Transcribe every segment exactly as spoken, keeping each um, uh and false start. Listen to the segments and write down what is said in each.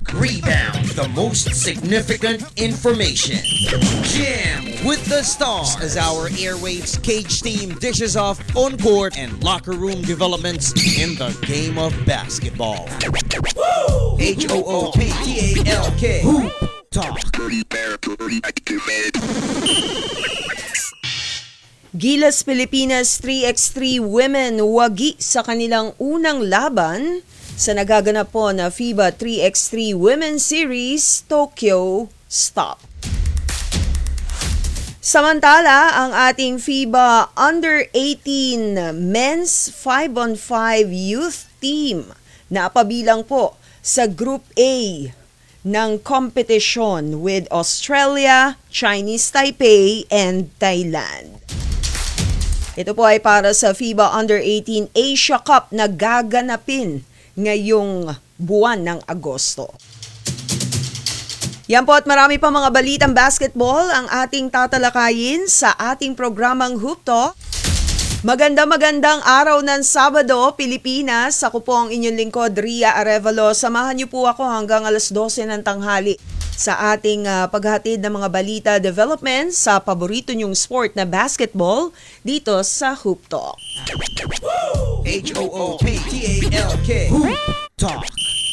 Rebound, the most significant information. Jam with the stars as our airwaves cage team dishes off on court and locker room developments in the game of basketball. H O O P T A L K. Hoop Talk. Gilas Pilipinas three by three women wagi sa kanilang unang laban sa nagaganap po na FIBA three by three Women's Series Tokyo Stop. Samantala, ang ating FIBA Under eighteen Men's five on five Youth Team na pabilang po sa Group A ng kompetisyon with Australia, Chinese Taipei, and Thailand. Ito po ay para sa FIBA Under eighteen Asia Cup na gaganapin ngayong buwan ng Agosto. Yan po at marami pa mga balitang basketball ang ating tatalakayin sa ating programang Hoop Talk. Maganda magandang araw ng Sabado, Pilipinas. Ako po ang inyong lingkod, Ria Arevalo. Samahan niyo po ako hanggang alas dose ng tanghali sa ating uh, paghatid ng mga balita development sa paborito niyong sport na basketball dito sa Hoop Talk. H O O P T A L K. Hoop Talk.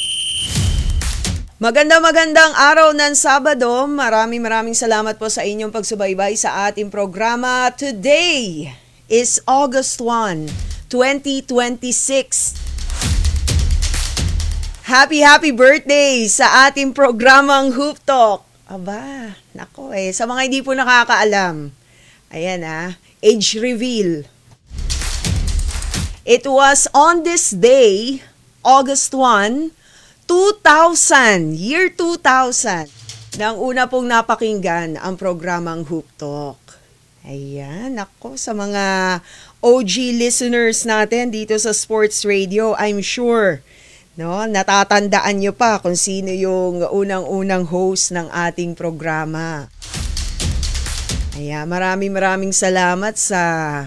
Maganda magandang araw ng Sabado. Maraming maraming salamat po sa inyong pagsubaybay sa ating programa. Today is August first, twenty twenty-six. Happy, happy birthday sa ating programang Hoop Talk. Aba, nako eh. Sa mga hindi po nakakaalam, ayan ah, age reveal. It was on this day, August first, two thousand, year two thousand, nang una pong napakinggan ang programang Hoop Talk. Ayan, nako, sa mga O G listeners natin dito sa Sports Radio, I'm sure no, natatandaan nyo pa kung sino yung unang-unang host ng ating programa. Ayan, maraming maraming salamat sa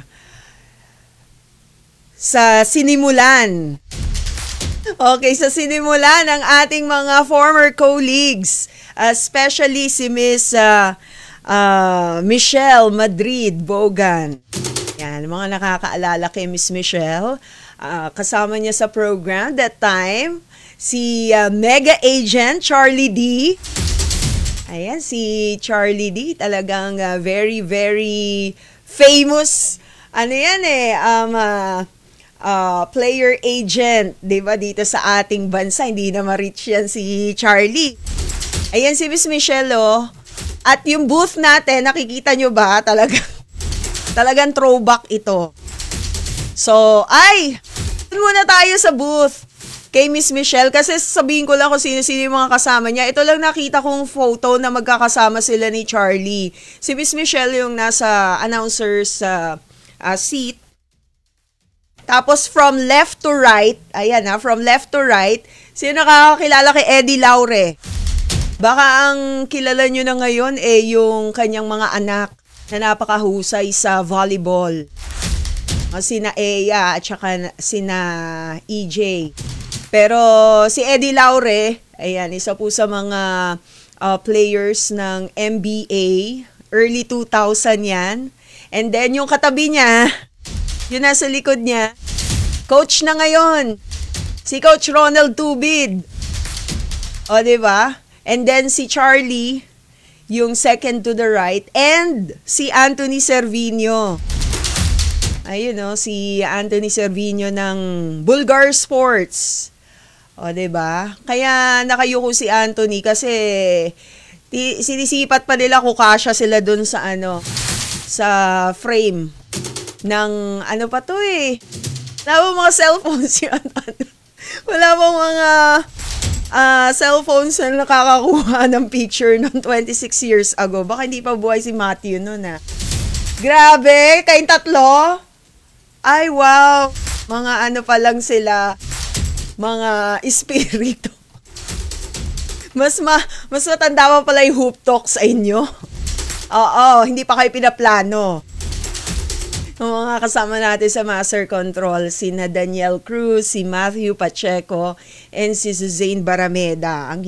sa sinimulan. Okay, sa sinimulan ng ating mga former colleagues, especially si Miss uh, uh, Michelle Madrid Bogan. Yan, mga nakakaalala kay Miss Michelle. Uh, kasama niya sa program that time, si uh, mega agent Charlie D. Ayan, si Charlie D. Talagang uh, very, very famous. Ano yan eh, um, uh, uh, player agent, di ba, dito sa ating bansa. Hindi na ma-reach yan si Charlie. Ayan si Miss Michelle, oh. At yung booth natin, nakikita nyo ba? Talagang, talagang throwback ito. So, ay, muna tayo sa booth kay Miss Michelle kasi sabihin ko lang kung sino-sino yung mga kasama niya. Ito lang nakita kong photo na magkakasama sila ni Charlie. Si Miss Michelle yung nasa announcer's uh, uh, seat. Tapos from left to right, ayan ha, from left to right, sino nakakakilala kay Eddie Laure? Baka ang kilala nyo na ngayon eh yung kanyang mga anak na napakahusay sa volleyball. Sina Eya at saka sina E J. Pero si Eddie Laure, ayan, isa po sa mga uh, players ng N B A, early two thousand yan. And then yung katabi niya, yun nasa likod niya, coach na ngayon, si Coach Ronald Tubid. O, diba? And then si Charlie, yung second to the right, and si Anthony Servinio. Ayun no, si Anthony Servinio ng Bulgar Sports. O, diba? Kaya nakayuko si Anthony kasi ti- sinisipat pa nila kung kasya sila dun sa ano, sa frame ng ano pa to eh. Wala bang mga cellphones yun? Wala bang mga uh, cellphones na nakakakuha ng picture ng twenty-six years ago? Baka hindi pa buhay si Matthew noon ah. Grabe, kayong tatlo? Ay, wow. Mga ano pa lang sila, mga espiritu. Mas ma mas matanda pa pala yung Hoop Talk sa inyo. Oo, hindi pa kayo pinaplano. Yung mga kasama natin sa Master Control, si na Daniel Cruz, si Matthew Pacheco, and si Suzanne Barameda. Ang